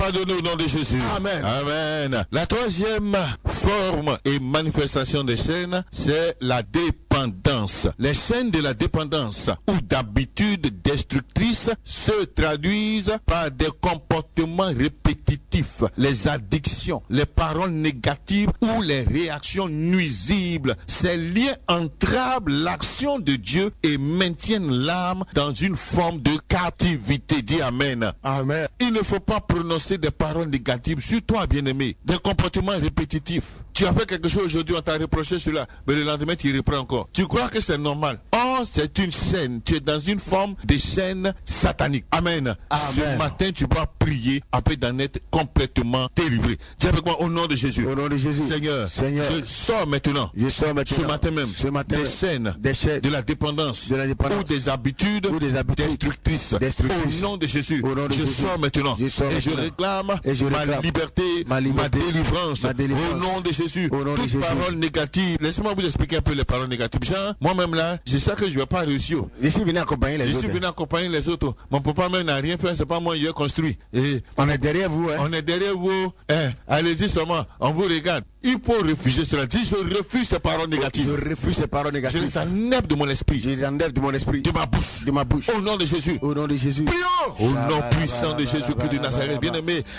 Pardonne au nom de Jésus. Amen. Amen. La troisième forme et manifestation des chaînes, c'est la dépendance. Les chaînes de la dépendance ou d'habitudes destructrices se traduisent par des comportements répétitifs, les addictions, les paroles négatives ou les réactions nuisibles. Ces liens entravent l'action de Dieu et maintiennent l'âme dans une forme de captivité. Dis Amen. Amen. Il ne faut pas prononcer des paroles négatives sur toi, bien-aimé. Des comportements répétitifs. Tu as fait quelque chose aujourd'hui, on t'a reproché cela, mais le lendemain, tu reprends encore. Tu crois que c'est normal. Or, c'est une chaîne. Tu es dans une forme de chaîne satanique. Amen. Amen. Ce matin, tu dois prier après d'en être complètement délivré. Dis avec moi, au nom de Jésus. Au nom de Jésus. Seigneur, je sors maintenant. Je sors maintenant. Ce matin même. Ce matin. Des chaînes. De la dépendance. Ou des habitudes. Destructrices. Au nom de Jésus. Je sors maintenant. Et je réclame ma liberté, ma délivrance. Au nom de Jésus. Toute parole négative. Laissez-moi vous expliquer un peu les paroles négatives. Jean, moi-même là, je sais que je ne vais pas réussir. Je suis venu accompagner les autres. Je suis venu accompagner les autres. Mon papa même n'a rien fait, c'est pas moi qui ai construit. Et on est derrière vous. Hein? On est derrière vous. Allez-y seulement, on vous regarde. Il faut refuser cela. Dis, je refuse ces paroles négatives. Je refuse ces paroles négatives. Je les enlève de mon esprit. Je les enlève de mon esprit. De ma bouche. De ma bouche. Au nom de Jésus. Au nom de Jésus. Prions. Au nom puissant de Jésus-Christ de Nazareth. Bien-aimé,